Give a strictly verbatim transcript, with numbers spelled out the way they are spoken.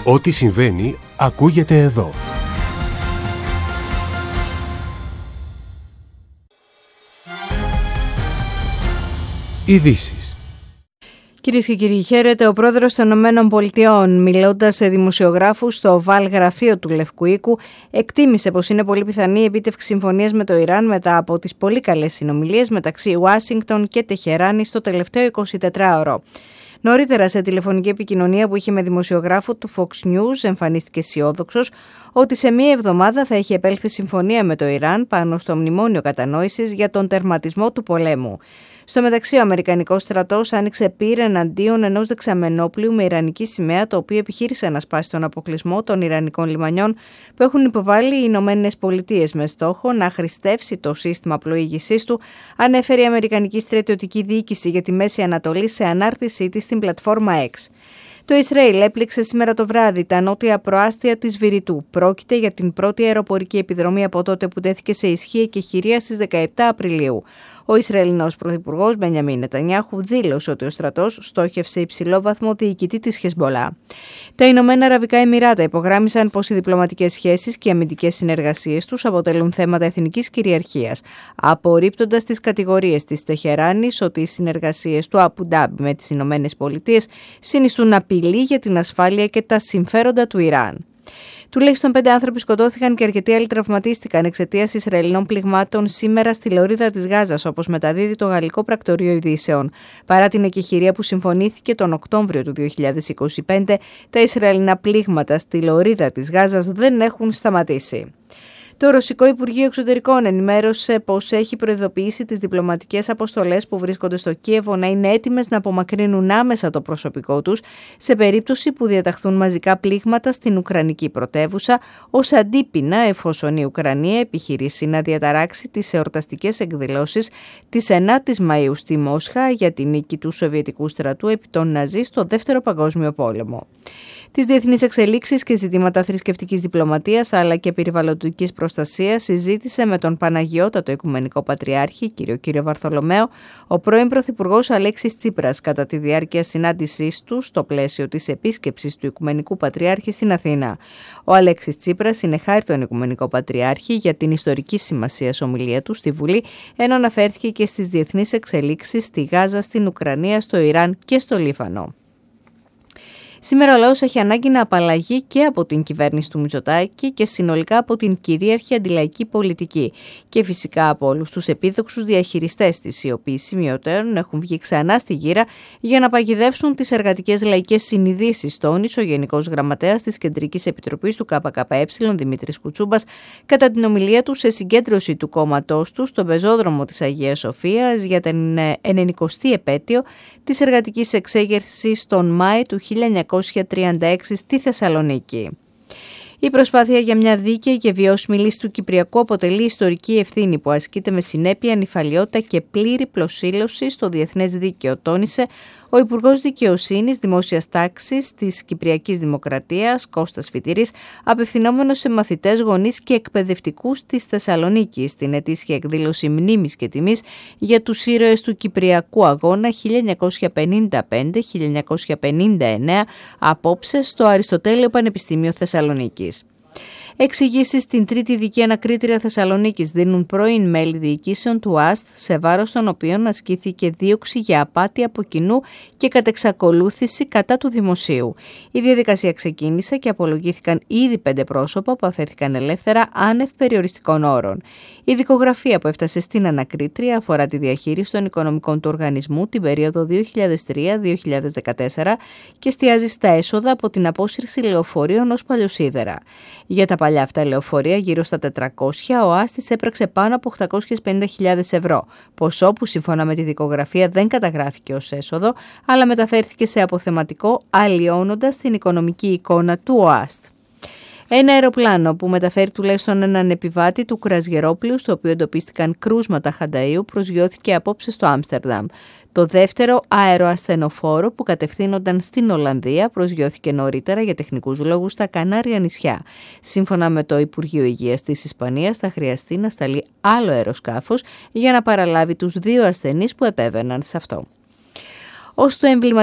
Ό,τι συμβαίνει ακούγεται εδώ. Ειδήσεις. Κυρίες και κύριοι, χαίρετε. Ο πρόεδρος των Ηνωμένων Πολιτειών, μιλώντας σε δημοσιογράφους στο ΟΒΑΛ γραφείο του Λευκού Οίκου, εκτίμησε πως είναι πολύ πιθανή η επίτευξη συμφωνίας με το Ιράν μετά από τις πολύ καλές συνομιλίες μεταξύ Ουάσιγκτον και Τεχεράνη στο τελευταίο εικοσιτετράωρο. Νωρίτερα, σε τηλεφωνική επικοινωνία που είχε με δημοσιογράφο του Fox News, εμφανίστηκε αισιόδοξος ότι σε μία εβδομάδα θα έχει επέλθει συμφωνία με το Ιράν πάνω στο μνημόνιο κατανόησης για τον τερματισμό του πολέμου. Στο μεταξύ, ο Αμερικανικός στρατός άνοιξε πυρ εναντίον ενός δεξαμενόπλοιου με ιρανική σημαία, το οποίο επιχείρησε να σπάσει τον αποκλεισμό των ιρανικών λιμανιών που έχουν υποβάλει οι Ηνωμένες Πολιτείες με στόχο να χρηστεύσει το σύστημα πλοήγησής του, ανέφερε η Αμερικανική Στρατιωτική Διοίκηση για τη Μέση Ανατολή σε ανάρτησή της στην πλατφόρμα X. Το Ισραήλ έπληξε σήμερα το βράδυ τα νότια προάστια της Βηρητού. Πρόκειται για την πρώτη αεροπορική επιδρομή από τότε που τέθηκε σε ισχύ εκεχηρία στις δεκαεπτά Απριλίου. Ο Ισραηλινός Πρωθυπουργός Μπενιαμίν Νετανιάχου δήλωσε ότι ο στρατός στόχευσε υψηλόβαθμο διοικητή της Χεσμολά. Τα Ηνωμένα Αραβικά Εμιράτα υπογράμμισαν πως οι διπλωματικές σχέσεις και οι αμυντικές συνεργασίες τους αποτελούν θέματα εθνικής κυριαρχίας, απορρίπτοντας τις κατηγορίες της Τεχεράνης ότι οι συνεργασίες του Αμπου Ντάμπι με τις Ηνωμένες Πολιτείες συνιστούν απειλή για την ασφάλεια και τα συμφέροντα του Ιράν. Τουλάχιστον πέντε άνθρωποι σκοτώθηκαν και αρκετοί άλλοι τραυματίστηκαν εξαιτίας Ισραηλινών πληγμάτων σήμερα στη λωρίδα της Γάζας, όπως μεταδίδει το Γαλλικό Πρακτορείο Ειδήσεων. Παρά την εκεχηρία που συμφωνήθηκε τον Οκτώβριο του δύο χιλιάδες είκοσι πέντε, τα Ισραηλινά πλήγματα στη λωρίδα της Γάζας δεν έχουν σταματήσει. Το Ρωσικό Υπουργείο Εξωτερικών ενημέρωσε πως έχει προειδοποιήσει τις διπλωματικές αποστολές που βρίσκονται στο Κίεβο να είναι έτοιμες να απομακρύνουν άμεσα το προσωπικό τους σε περίπτωση που διαταχθούν μαζικά πλήγματα στην Ουκρανική πρωτεύουσα, ως αντίπεινα εφόσον η Ουκρανία επιχειρήσει να διαταράξει τις εορταστικές εκδηλώσεις της ενάτης Μαΐου στη Μόσχα για τη νίκη του Σοβιετικού στρατού επί των Ναζί στο Δεύτερο Παγκόσμιο Πόλεμο. Τις διεθνείς εξελίξεις και ζητήματα θρησκευτικής διπλωματίας αλλά και περιβαλλοντικής προστασίας συζήτησε με τον Παναγιώτατο Οικουμενικό Πατριάρχη, κύριο κύριο Βαρθολομαίο, ο πρώην Πρωθυπουργός Αλέξης Τσίπρας κατά τη διάρκεια συνάντησής του στο πλαίσιο της επίσκεψης του Οικουμενικού Πατριάρχη στην Αθήνα. Ο Αλέξης Τσίπρας συνεχάρει τον Οικουμενικό Πατριάρχη για την ιστορική σημασία ομιλία του στη Βουλή, ενώ αναφέρθηκε και στις διεθνείς εξελίξεις στη Γάζα, στην Ουκρανία, στο Ιράν και στο Λίβανο. Σήμερα ο λαός έχει ανάγκη να απαλλαγεί και από την κυβέρνηση του Μητσοτάκη και συνολικά από την κυρίαρχη αντιλαϊκή πολιτική και φυσικά από όλους τους επίδοξους διαχειριστές της, οι οποίοι σημειωτέων έχουν βγει ξανά στη γύρα για να παγιδεύσουν τις εργατικές λαϊκές συνειδήσεις, τόνισε ο Γενικός Γραμματέας της Κεντρικής Επιτροπής του ΚΚΕ, Δημήτρης Κουτσούμπας, κατά την ομιλία του σε συγκέντρωση του κόμματός του στον πεζόδρομο της Αγίας Σοφίας για την ενενηκοστή επέτειο της εργατικής εξέγερσης τον Μάη του χίλια εννιακόσια τριάντα έξι στη Θεσσαλονίκη. Η προσπάθεια για μια δίκαιη και βιώσιμη λύση του Κυπριακού αποτελεί ιστορική ευθύνη που ασκείται με συνέπεια, νηφαλιότητα και πλήρη προσήλωση στο διεθνές δίκαιο, τόνισε ο Υπουργός Δικαιοσύνης, Δημόσιας Τάξης της Κυπριακής Δημοκρατίας, Κώστας Φιτήρης, απευθυνόμενος σε μαθητές, γονείς και εκπαιδευτικούς της Θεσσαλονίκης στην ετήσια εκδήλωση μνήμης και τιμής για τους ήρωες του Κυπριακού Αγώνα χίλια εννιακόσια πενήντα πέντε με χίλια εννιακόσια πενήντα εννέα, απόψε στο Αριστοτέλειο Πανεπιστήμιο Θεσσαλονίκης. Εξηγήσεις στην Τρίτη Ειδική Ανακρίτρια Θεσσαλονίκης δίνουν πρώην μέλη διοικήσεων του ΑΣΤ, σε βάρος των οποίων ασκήθηκε δίωξη για απάτη από κοινού και κατεξακολούθηση κατά του δημοσίου. Η διαδικασία ξεκίνησε και απολογήθηκαν ήδη πέντε πρόσωπα που αφέθηκαν ελεύθερα άνευ περιοριστικών όρων. Η δικογραφία που έφτασε στην Ανακρίτρια αφορά τη διαχείριση των οικονομικών του οργανισμού την περίοδο δύο χιλιάδες τρία με δύο χιλιάδες δεκατέσσερα και εστιάζει στα έσοδα από την απόσυρση λεωφορείων ως παλιοσίδερα. Για τα παλιά αυτά λεωφορεία, γύρω στα τετρακόσια, ο Άστης έπραξε πάνω από οκτακόσιες πενήντα χιλιάδες ευρώ, ποσό που σύμφωνα με τη δικογραφία δεν καταγράφηκε ως έσοδο, αλλά μεταφέρθηκε σε αποθεματικό, αλλοιώνοντας την οικονομική εικόνα του ΟΑΣΤ. Ένα αεροπλάνο που μεταφέρει τουλάχιστον έναν επιβάτη του κρουαζιερόπλοιου, στο οποίο εντοπίστηκαν κρούσματα χανταΐου, προσγειώθηκε απόψε στο Άμστερνταμ. Το δεύτερο αεροασθενοφόρο που κατευθύνονταν στην Ολλανδία προσγειώθηκε νωρίτερα για τεχνικούς λόγους στα Κανάρια νησιά. Σύμφωνα με το Υπουργείο Υγείας της Ισπανίας, θα χρειαστεί να σταλεί άλλο αεροσκάφος για να παραλάβει τους δύο ασθενείς που επέβαιναν σε αυτό. Ως το εμβληματικό